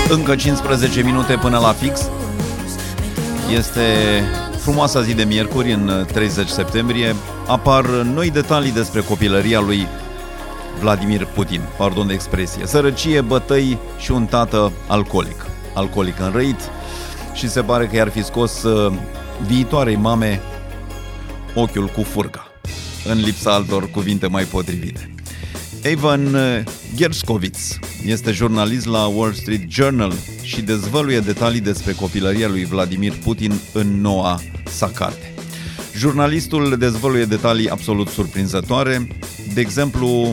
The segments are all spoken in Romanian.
Încă 15 minute până la fix. Este frumoasa zi de miercuri, în 30 septembrie. Apar noi detalii despre copilăria lui Vladimir Putin, pardon de expresie. Sărăcie, bătăi și un tată alcoolic înrăit, și se pare că i-ar fi scos viitoarei mame ochiul cu furca, în lipsa altor cuvinte mai potrivite. Ivan Gershkovits este jurnalist la Wall Street Journal și dezvăluie detalii despre copilăria lui Vladimir Putin în noua sa carte. Jurnalistul dezvăluie detalii absolut surprinzătoare. De exemplu,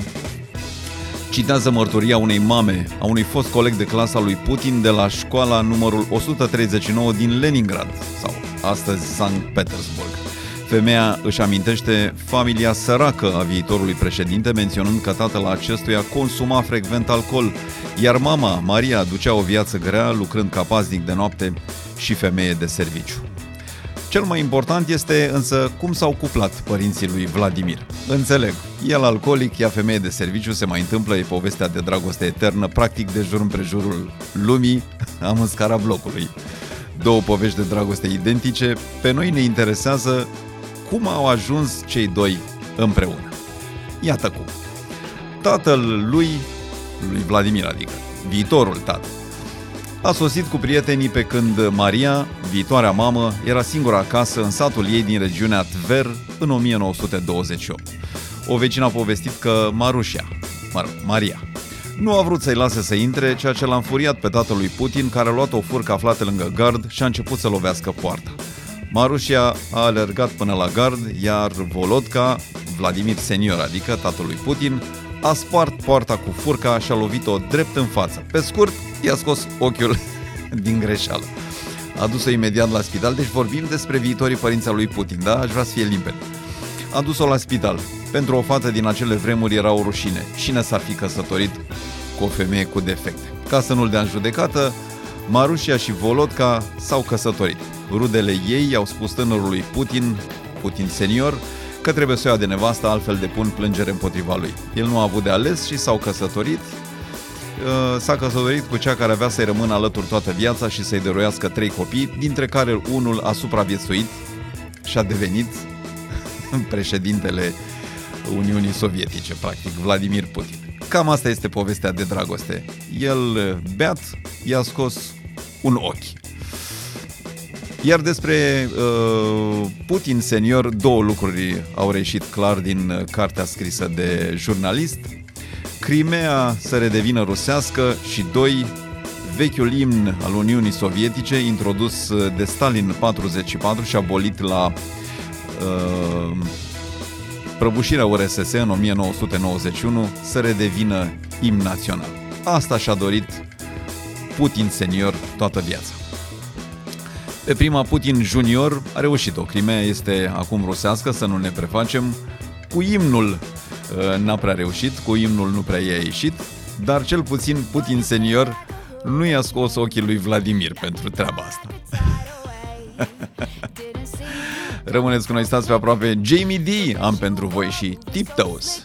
citează mărturia unei mame a unui fost coleg de clasa lui Putin de la școala numărul 139 din Leningrad, sau astăzi Sankt Petersburg. Femeia își amintește familia săracă a viitorului președinte, menționând că tatăl acestuia consuma frecvent alcool, iar mama, Maria, ducea o viață grea, lucrând ca paznic de noapte și femeie de serviciu. Cel mai important este însă cum s-au cuplat părinții lui Vladimir. Înțeleg, el alcoolic, ea femeie de serviciu, se mai întâmplă, e povestea de dragoste eternă, practic de jur împrejurul lumii, am în scara blocului. Două povești de dragoste identice, pe noi ne interesează cum au ajuns cei doi împreună. Iată cum. Tatăl lui Vladimir, adică viitorul tată, a sosit cu prietenii pe când Maria, viitoarea mamă, era singură acasă în satul ei din regiunea Tver în 1928. O vecină a povestit că Maria, nu a vrut să-i lase să intre, ceea ce l-a înfuriat pe tatăl lui Putin, care a luat o furcă aflată lângă gard și a început să lovească poarta. Marușia a alergat până la gard, iar Volodka, Vladimir senior, adică tatăl lui Putin, a spart poarta cu furca și a lovit-o drept în față. Pe scurt, i-a scos ochiul din greșeală. A dus-o imediat la spital, deci vorbim despre viitorii părinți al lui Putin, da? Aș vrea să fie limpede. A dus-o la spital. Pentru o fată din acele vremuri era o rușine. Cine s-ar fi căsătorit cu o femeie cu defecte? Ca să nu-l dea în judecată, Marușia și Volodka s-au căsătorit. Rudele ei i-au spus tânărului Putin senior, că trebuie să o ia de nevastă, altfel depun plângere împotriva lui. El nu a avut de ales și s-a căsătorit cu cea care avea să-i rămână alături toată viața și să-i dăruiască 3 copii, dintre care unul a supraviețuit și a devenit președintele Uniunii Sovietice, practic, Vladimir Putin. Cam asta este povestea de dragoste. El, beat, i-a scos un ochi. Iar despre Putin senior, două lucruri au reieșit clar din cartea scrisă de jurnalist. Crimea să redevină rusească și 2. Vechiul imn al Uniunii Sovietice, introdus de Stalin în 1944 și abolit la prăbușirea URSS în 1991, să redevină imn național. Asta și-a dorit Putin senior toată viața. Pe prima, Putin junior a reușit-o. Crimea este acum rusească, să nu ne prefacem. Cu imnul n-a prea reușit, cu imnul nu prea i-a ieșit, dar cel puțin Putin senior nu i-a scos ochii lui Vladimir pentru treaba asta. Rămâneți cu noi, stați pe aproape. Jamie D am pentru voi și Tiptoes.